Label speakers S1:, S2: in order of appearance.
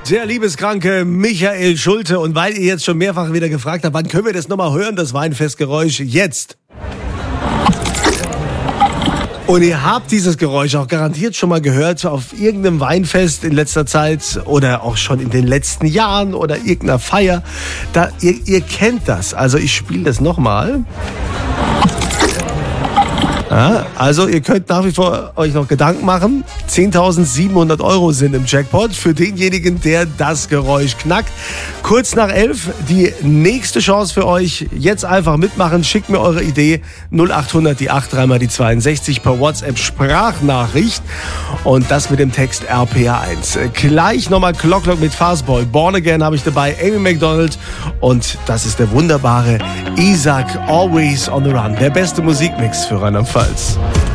S1: Der liebeskranke Michael Schulte. Und weil ihr jetzt schon mehrfach wieder gefragt habt, wann können wir das nochmal hören, das Weinfestgeräusch? Jetzt. Und ihr habt dieses Geräusch auch garantiert schon mal gehört auf irgendeinem Weinfest in letzter Zeit oder auch schon in den letzten Jahren oder irgendeiner Feier. Ihr kennt das. Also ich spiele das nochmal. Ja, also ihr könnt nach wie vor euch noch Gedanken machen. 10.700 € sind im Jackpot für denjenigen, der das Geräusch knackt. Kurz nach 11 die nächste Chance für euch. Jetzt einfach mitmachen. Schickt mir eure Idee 0800 die 8 3 mal die 62 per WhatsApp Sprachnachricht und das mit dem Text RPA1. Gleich nochmal Clock mit Fastboy. Born Again habe ich dabei, Amy McDonald und das ist der wunderbare Isaac Always on the Run. Der beste Musikmix für Rheinland-Pfalz.